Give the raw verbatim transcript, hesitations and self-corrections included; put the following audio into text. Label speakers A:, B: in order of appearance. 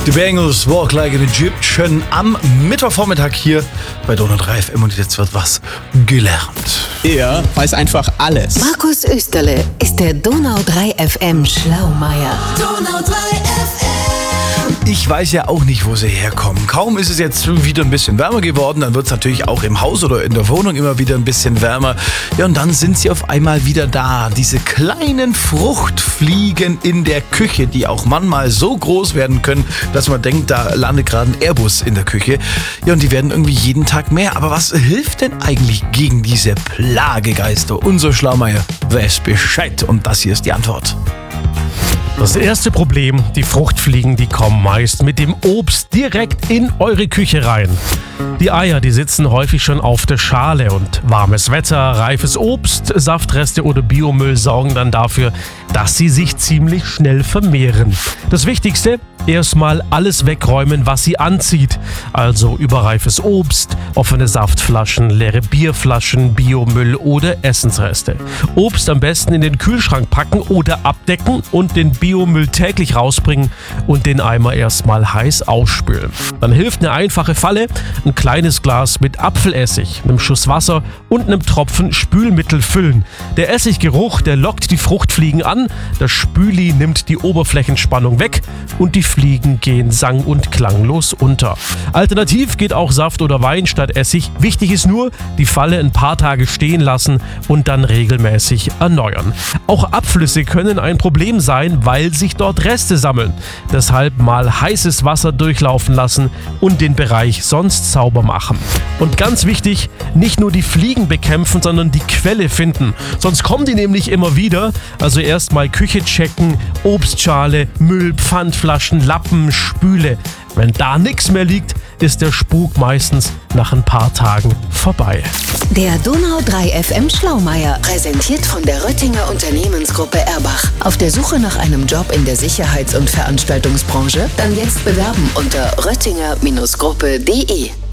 A: The Bengals Walk Like an Egyptian am Mittwochvormittag hier bei Donau drei F M und jetzt wird was gelernt.
B: Er weiß einfach alles.
C: Markus Österle ist der Donau drei F M Schlaumeier.
D: Donau drei F M.
A: Ich weiß ja auch nicht, wo sie herkommen. Kaum ist es jetzt wieder ein bisschen wärmer geworden, dann wird es natürlich auch im Haus oder in der Wohnung immer wieder ein bisschen wärmer. Ja, und dann sind sie auf einmal wieder da. Diese kleinen Fruchtfliegen in der Küche, die auch manchmal so groß werden können, dass man denkt, da landet gerade ein Airbus in der Küche. Ja, und die werden irgendwie jeden Tag mehr. Aber was hilft denn eigentlich gegen diese Plagegeister? Unser Schlaumeier weiß Bescheid und das hier ist die Antwort.
E: Das erste Problem, die Fruchtfliegen, die kommen meist mit dem Obst direkt in eure Küche rein. Die Eier, die sitzen häufig schon auf der Schale und warmes Wetter, reifes Obst, Saftreste oder Biomüll sorgen dann dafür, dass sie sich ziemlich schnell vermehren. Das Wichtigste, erstmal alles wegräumen, was sie anzieht. Also überreifes Obst, offene Saftflaschen, leere Bierflaschen, Biomüll oder Essensreste. Obst am besten in den Kühlschrank packen oder abdecken und den Biomüll täglich rausbringen und den Eimer erstmal heiß ausspülen. Dann hilft eine einfache Falle, ein kleines Glas mit Apfelessig, einem Schuss Wasser und einem Tropfen Spülmittel füllen. Der Essiggeruch, der lockt die Fruchtfliegen an, das Spüli nimmt die Oberflächenspannung weg und die Fliegen gehen sang- und klanglos unter. Alternativ geht auch Saft oder Wein statt Essig. Wichtig ist nur, die Falle ein paar Tage stehen lassen und dann regelmäßig erneuern. Auch Abflüsse können ein Problem sein, weil sich dort Reste sammeln. Deshalb mal heißes Wasser durchlaufen lassen und den Bereich sonst sauber machen. Und ganz wichtig, nicht nur die Fliegen bekämpfen, sondern die Quelle finden. Sonst kommen die nämlich immer wieder. Also erstmal Küche checken, Obstschale, Müll, Pfandflaschen, Lappen, Spüle. Wenn da nichts mehr liegt, ist der Spuk meistens nach ein paar Tagen vorbei.
C: Der Donau drei F M Schlaumeier, präsentiert von der Röttinger Unternehmensgruppe Erbach. Auf der Suche nach einem Job in der Sicherheits- und Veranstaltungsbranche? Dann jetzt bewerben unter röttinger Gruppe punkt de.